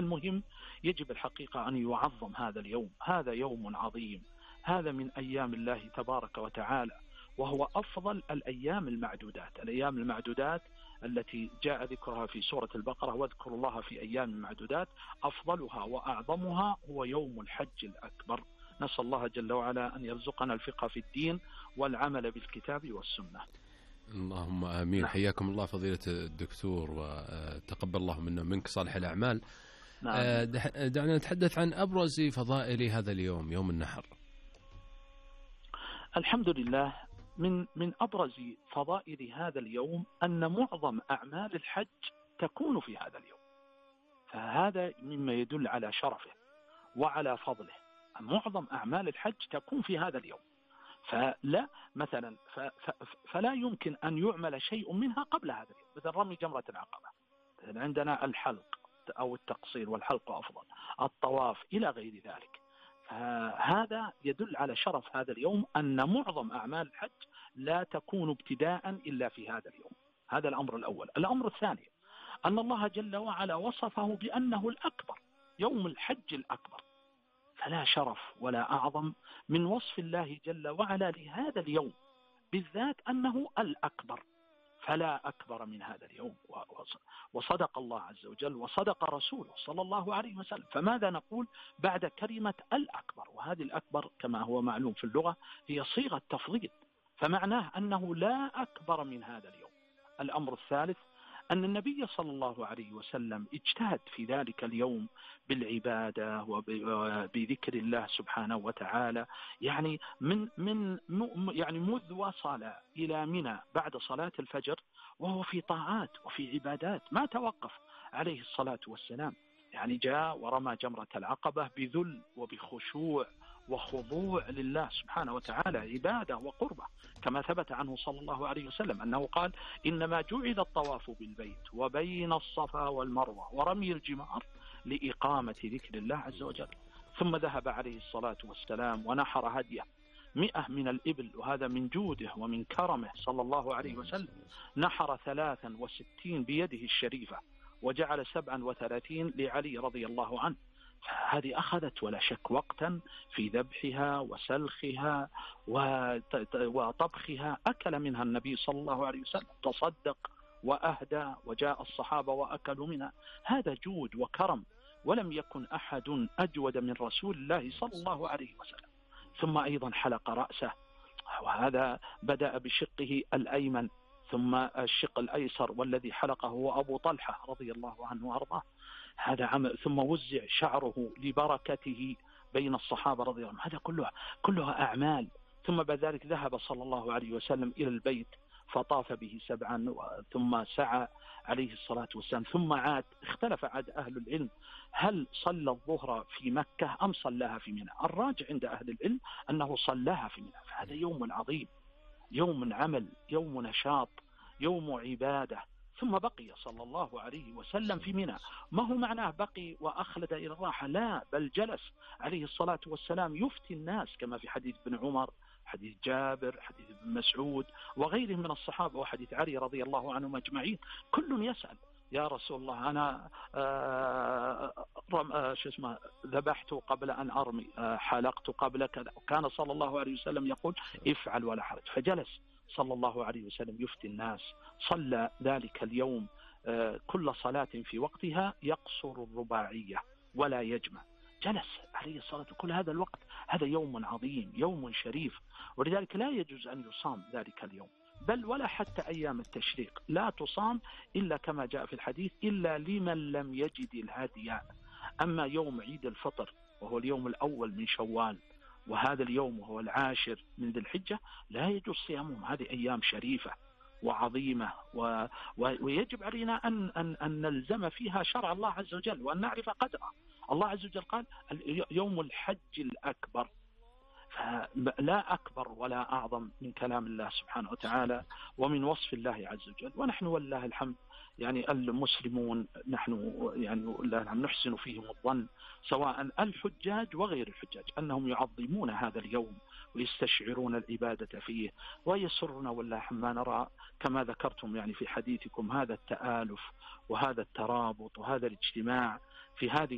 المهم يجب الحقيقة أن يعظم هذا اليوم. هذا يوم عظيم، هذا من أيام الله تبارك وتعالى، وهو أفضل الأيام المعدودات. الأيام المعدودات التي جاء ذكرها في سورة البقرة، واذكروا الله في أيام معدودات، أفضلها وأعظمها هو يوم الحج الأكبر. نسأل الله جل وعلا أن يرزقنا الفقه في الدين والعمل بالكتاب والسنة. اللهم آمين. نعم. حياكم الله فضيلة الدكتور، وتقبل الله منا منك صالح الأعمال. نعم. دعنا نتحدث عن أبرز فضائل هذا اليوم، يوم النحر. الحمد لله، من أبرز فضائل هذا اليوم أن معظم أعمال الحج تكون في هذا اليوم، فهذا مما يدل على شرفه وعلى فضله. معظم أعمال الحج تكون في هذا اليوم، فلا مثلا فلا يمكن أن يعمل شيء منها قبل هذا اليوم، مثل رمي جمرة العقبة، عندنا الحلق أو التقصير، والحلق أفضل، الطواف إلى غير ذلك. هذا يدل على شرف هذا اليوم، أن معظم أعمال الحج لا تكون ابتداء إلا في هذا اليوم. هذا الأمر الأول. الأمر الثاني أن الله جل وعلا وصفه بأنه الأكبر، يوم الحج الأكبر، فلا شرف ولا أعظم من وصف الله جل وعلا لهذا اليوم بالذات أنه الأكبر، فلا أكبر من هذا اليوم. وصدق الله عز وجل وصدق رسوله صلى الله عليه وسلم. فماذا نقول بعد كلمة الأكبر؟ وهذه الأكبر كما هو معلوم في اللغة هي صيغة تفضيل، فمعناه أنه لا أكبر من هذا اليوم. الأمر الثالث أن النبي صلى الله عليه وسلم اجتهد في ذلك اليوم بالعبادة وبذكر الله سبحانه وتعالى، يعني يعني مذ وصل إلى منى بعد صلاة الفجر وهو في طاعات وفي عبادات، ما توقف عليه الصلاة والسلام. يعني جاء ورمى جمرة العقبة بذل وبخشوع وخضوع لله سبحانه وتعالى، عبادة وقربة، كما ثبت عنه صلى الله عليه وسلم أنه قال: إنما جعل الطواف بالبيت وبين الصفا والمروة ورمي الجمار لإقامة ذكر الله عز وجل. ثم ذهب عليه الصلاة والسلام ونحر هديه 100 من الإبل، وهذا من جوده ومن كرمه صلى الله عليه وسلم. نحر 63 بيده الشريفة، وجعل 37 لعلي رضي الله عنه. هذه أخذت ولا شك وقتا في ذبحها وسلخها وطبخها. أكل منها النبي صلى الله عليه وسلم، تصدق وأهدى، وجاء الصحابة وأكلوا منها. هذا جود وكرم، ولم يكن أحد أجود من رسول الله صلى الله عليه وسلم. ثم أيضا حلق رأسه، وهذا بدأ بشقه الأيمن ثم الشق الأيسر، والذي حلقه هو أبو طلحة رضي الله عنه وأرضاه. هذا عمل. ثم وزع شعره لبركته بين الصحابة رضي الله عنهم. هذا كلها أعمال. ثم بعد ذلك ذهب صلى الله عليه وسلم إلى البيت فطاف به 7، ثم سعى عليه الصلاة والسلام، ثم عاد. اختلف عاد أهل العلم هل صلى الظهر في مكة أم صلاها في منى. الراجع عند أهل العلم أنه صلاها في منى. فهذا يوم عظيم، يوم عمل، يوم نشاط، يوم عبادة. ثم بقي صلى الله عليه وسلم في منى. ما هو معناه بقي وأخلد إلى الراحة، لا، بل جلس عليه الصلاة والسلام يفتي الناس، كما في حديث ابن عمر، حديث جابر، حديث ابن مسعود وغيرهم من الصحابة، وحديث علي رضي الله عنهم أجمعين. كل يسأل: يا رسول الله، أنا ذبحت قبل أن أرمي، حلقت قبل كذا. وكان صلى الله عليه وسلم يقول: افعل ولا حرج. فجلس صلى الله عليه وسلم يفتي الناس. صلى ذلك اليوم كل صلاة في وقتها، يقصر الرباعية ولا يجمع. جلس عليه الصلاة كل هذا الوقت. هذا يوم عظيم، يوم شريف، ولذلك لا يجوز أن يصام ذلك اليوم، بل ولا حتى أيام التشريق لا تصام إلا كما جاء في الحديث إلا لمن لم يجد الهدي. أما يوم عيد الفطر وهو اليوم الأول من شوال، وهذا اليوم وهو 10 من ذي الحجة، لا يجوز صيامهم. هذه أيام شريفة وعظيمة، ويجب علينا أن نلزم فيها شرع الله عز وجل وأن نعرف قدره. الله عز وجل قال: يوم الحج الأكبر. فلا أكبر ولا أعظم من كلام الله سبحانه وتعالى ومن وصف الله عز وجل. ونحن والله الحمد يعني المسلمون نحن يعني نحسن فيهم الظن، سواء الحجاج وغير الحجاج، أنهم يعظمون هذا اليوم ويستشعرون العبادة فيه. ويسرنا والله ما نرى كما ذكرتم يعني في حديثكم هذا التآلف وهذا الترابط وهذا الاجتماع في هذه